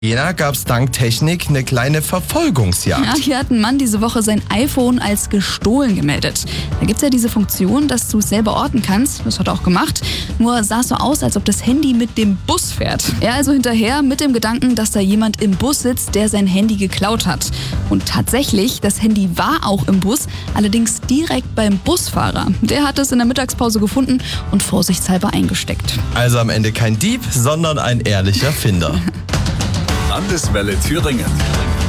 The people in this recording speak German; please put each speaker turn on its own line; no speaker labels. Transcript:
Jena gab es dank Technik eine kleine Verfolgungsjagd.
Ja, hier hat ein Mann diese Woche sein iPhone als gestohlen gemeldet. Da gibt's ja diese Funktion, dass du es selber orten kannst. Das hat er auch gemacht. Nur sah es so aus, als ob das Handy mit dem Bus fährt. Er also hinterher mit dem Gedanken, dass da jemand im Bus sitzt, der sein Handy geklaut hat. Und tatsächlich, das Handy war auch im Bus, allerdings direkt beim Busfahrer. Der hat es in der Mittagspause gefunden und vorsichtshalber eingesteckt.
Also am Ende kein Dieb, sondern ein ehrlicher Finder.
Landeswelle Thüringen.